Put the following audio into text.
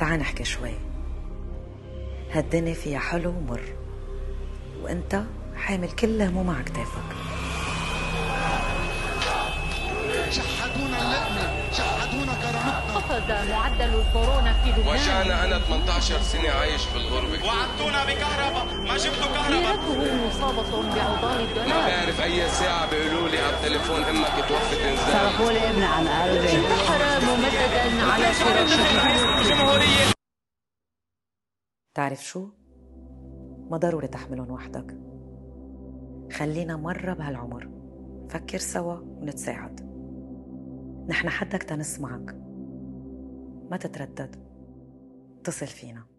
تعال نحكي شوي. هالدنيا فيها حلو ومر، وانت حامل كل هموم على كتافك. شحدونا اللقمة، شحدونا كرامتنا. خفض معدل الكورونا في لبنان. وجعنا أنا 18 سنة عايش في الغربة. وعدتونا بكهرباء، ما جبتوا كهرباء. ميراته مصابة بعضال الدولار. ما بعرف أي ساعة بيقولوا لي على التليفون أمك توفت إنزال. صرفوا لي ابني عن قلبي. انتحر ممددا على فراشه. تعرف شو؟ ما ضروري تحملهم وحدك. خلينا مرة بهالعمر فكر سوا ونتساعد. نحن حدك تنسمعك. ما تتردد، اتصل فينا.